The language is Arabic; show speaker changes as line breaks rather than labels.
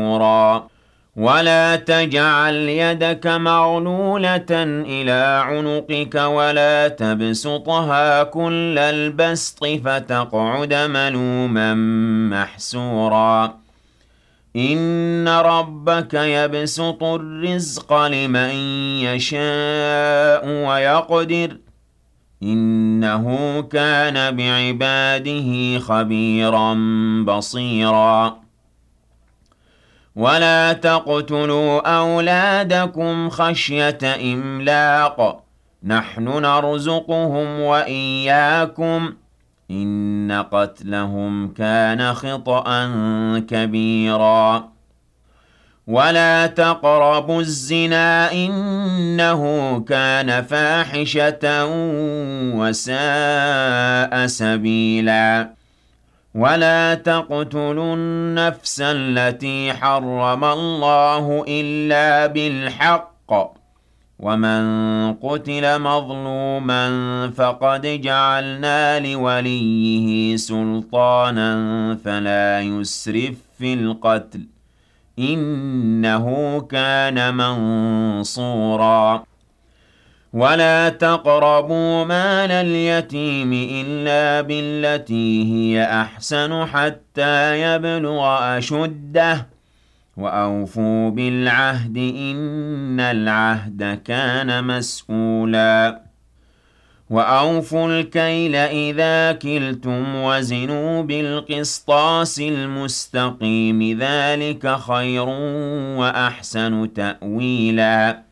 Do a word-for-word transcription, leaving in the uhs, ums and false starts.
محجورا ولا تجعل يدك مغلولة إلى عنقك ولا تبسطها كل البسط فتقعد ملوما محسورا إن ربك يبسط الرزق لمن يشاء ويقدر إنه كان بعباده خبيرا بصيرا ولا تقتلوا أولادكم خشية إملاق نحن نرزقهم وإياكم إن قتلهم كان خطأ كبيرا ولا تقربوا الزنا إنه كان فاحشة وساء سبيلا ولا تقتلوا النفس التي حرم الله إلا بالحق ومن قتل مظلوما فقد جعلنا لوليه سلطانا فلا يسرف في القتل إنه كان منصورا ولا تقربوا مال اليتيم إلا بالتي هي أحسن حتى يبلغ أشده وأوفوا بالعهد إن العهد كان مسؤولا وأوفوا الكيل إذا كلتم وزنوا بالقسطاس المستقيم ذلك خير وأحسن تأويلا